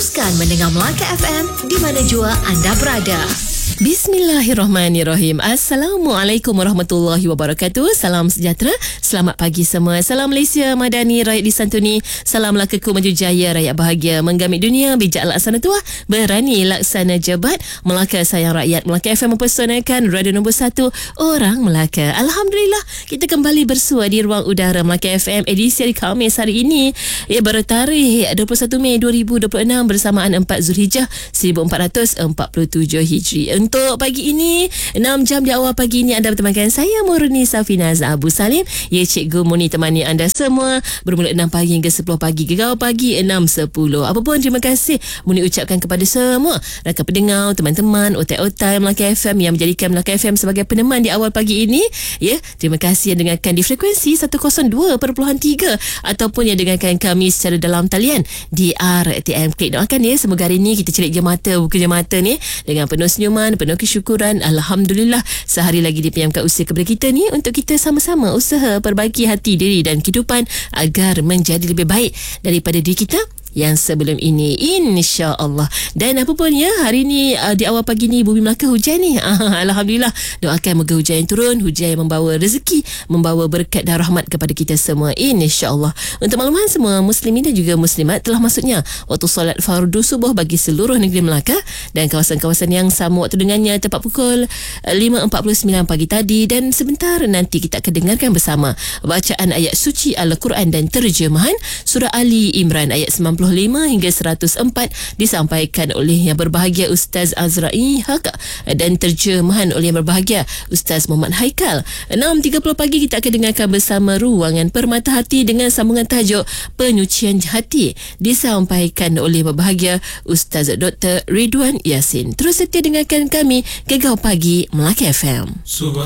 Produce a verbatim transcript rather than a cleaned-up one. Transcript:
Teruskan mendengar Melaka F M di mana jua anda berada. Bismillahirrahmanirrahim. Assalamualaikum warahmatullahi wabarakatuh. Salam sejahtera. Selamat pagi semua. Salam Malaysia Madani, rakyat disantuni. Salam Melaka-ku maju jaya, rakyat bahagia. Menggamit dunia, bijak laksana tua, berani laksana jebat. Melaka sayang rakyat. Melaka F M mempersonakan radio nombor satu orang Melaka. Alhamdulillah, kita kembali bersua di ruang udara Melaka F M edisi hari Khamis hari ini. Ya, bertarikh dua puluh satu Mei dua ribu dua puluh enam bersamaan empat Zulhijjah seribu empat ratus empat puluh tujuh Hijri. Untuk pagi ini, enam jam di awal pagi ini anda bertemankan saya Murni Safina Abu Salim. Ya, Cikgu Murni temani anda semua bermula enam pagi hingga sepuluh pagi. Gegar pagi enam sepuluh. Apa pun terima kasih Murni ucapkan kepada semua rakan pendengar, teman-teman otai-otai Melaka F M yang menjadikan Melaka F M sebagai peneman di awal pagi ini. Ya, terima kasih yang dengarkan di frekuensi seratus dua perpuluhan tiga ataupun yang dengarkan kami secara dalam talian di R T M Klik. Doakan ya, semoga hari ini kita celik jemata, buka jemata ni dengan penuh senyuman, penuh kesyukuran. Alhamdulillah, sehari lagi dipinjamkan usia kepada kita ni untuk kita sama-sama usaha perbaiki hati diri dan kehidupan agar menjadi lebih baik daripada diri kita yang sebelum ini, insya-Allah. Dan apa pun ya, hari ni uh, di awal pagi ni bumi Melaka hujan ni. Ah, Alhamdulillah, doakan moga hujan yang turun, hujan yang membawa rezeki, membawa berkat dan rahmat kepada kita semua, insya-Allah. Untuk makluman semua muslimin dan juga muslimat, telah masuknya waktu solat fardu subuh bagi seluruh negeri Melaka dan kawasan-kawasan yang sama waktu dengannya tepat pukul lima empat puluh sembilan pagi tadi. Dan sebentar nanti kita akan dengarkan bersama bacaan ayat suci Al-Quran dan terjemahan surah Ali Imran ayat sembilan puluh lima hingga seratus empat disampaikan oleh yang berbahagia Ustaz Azra'i Haq dan terjemahan oleh yang berbahagia Ustaz Muhammad Haikal. enam tiga puluh pagi kita akan dengarkan bersama Ruangan Permata Hati dengan sambungan tajuk Penyucian Hati disampaikan oleh yang berbahagia Ustaz Doktor Ridwan Yasin. Terus setia dengarkan kami Gegar Pagi Melaka F M.